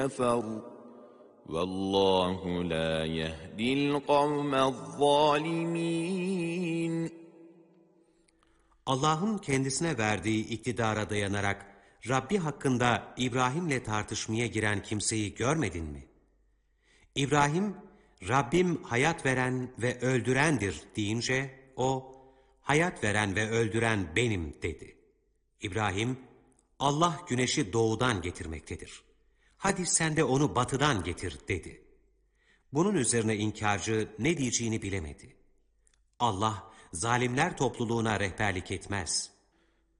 كفروا والله لا يهدي القوم الظالمين. Allah'ın kendisine verdiği iktidara dayanarak Rabbi hakkında İbrahim'le tartışmaya giren kimseyi görmedin mi? İbrahim, Rabbim hayat veren ve öldürendir deyince o, hayat veren ve öldüren benim dedi. İbrahim, Allah güneşi doğudan getirmektedir. Hadi sen de onu batıdan getir dedi. Bunun üzerine inkarcı ne diyeceğini bilemedi. Allah zalimler topluluğuna rehberlik etmez.